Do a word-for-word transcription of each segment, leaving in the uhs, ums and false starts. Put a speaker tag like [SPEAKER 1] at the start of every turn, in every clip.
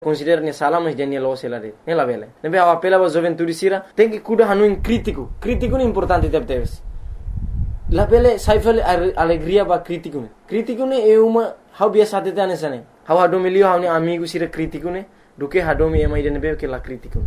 [SPEAKER 1] considera-ne salah, mas dia lo se la rede. Nem la vele. Nebe a apela ba juventude sira, tem que cuidar hanuin crítico. Crítico é importante teve teves. La vele saifel alegria ba crítico ne. Crítico ne é uma how biasa tete ane sane. How hadomi lio how ne amigo sira crítico ne, do que hadomi ema ide nebe que la crítico.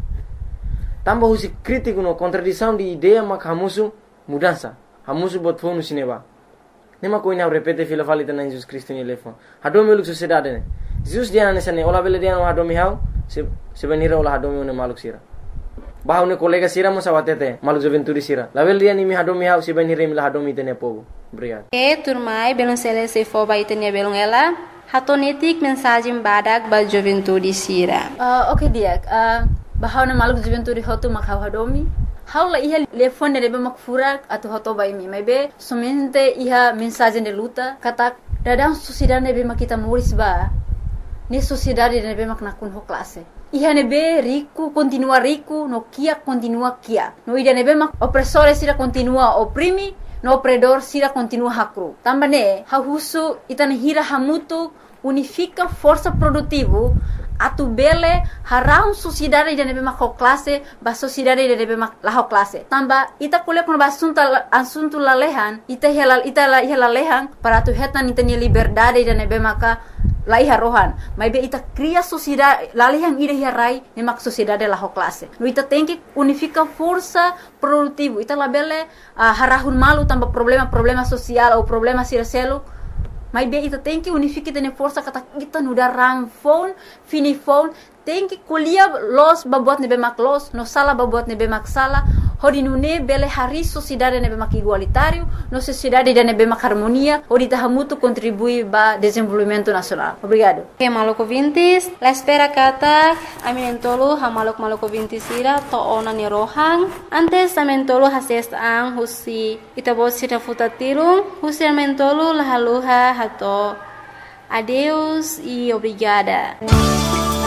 [SPEAKER 1] Tambah husi crítico no contradição de ideia mak hamusu mudança. Hamusu bot fonu sineba. Nema koina repete fila valita na Jesus Cristo ni lefon. Hadomi luk sociedade ne. Jesus dia nane sane ola bele dia no hadomi hau se sebenira ola hadomi one maluk sira. Bahau ne kolega sira mo sawatete maluk juventude sira. La bele dia ni mi hadomi hau sebenira mi la hadomi tene povo. Obrigado.
[SPEAKER 2] E turmai belum sele se fo ba itenia belum ela. Hatonetik mensagem badak ba juventude sira.
[SPEAKER 3] Uh, okay dia. Uh, bahau ne maluk juventude hotu makhau hadomi. Hau la iha telefone rebe makfura atau hoto ba imi. Maybe somente iha mensagem de luta kata dadang sociedade nebe makita muris ba. Ni sociedade nebe mak nakun ho classe. Iha nebe rico continua rico, no kia continua kia. No ida nebe mak opressore sira continua oprimi, no opredor sira continua hakru. Tambane ha husu itana hira hamutu unifica força produtivo atu bele harau sociedade de nebe mak ho classe, ba sociedade de nebe mak la ho classe. Tamba ita kule kun ba assunto assunto la lehan, ita hela ita la hela lehan para tu hetan itani liberdade de nebe maka laiha rohan, mas be ita cria sociedade, lalihan ida hirai nemak sociedade la ho classe. No ita tem que unifica força produtivo. Ita labele uh, harahun malu tambah problema problema sosial ou problema siraselo. Mas be ita tem que unifica tene força kata kita nuda rang phone, fini phone, tem que kuliah los babuat nebe mak los, no sala babuat nebe mak sala. Hodi nune bele hari sociedade nebe mak igualitário, no sociedade de nebe mak harmonia, hodi tahamutu contribui ba desenvolvimento nacional. Obrigado.
[SPEAKER 2] Que maluk vintis, la espera kata aminentolo ha maluk maluk vintis ira to ona ni rohang. Antes amentolo hases ang husi itabot sira futatirung, husi amentolo la haluha hato. Adeus e obrigada.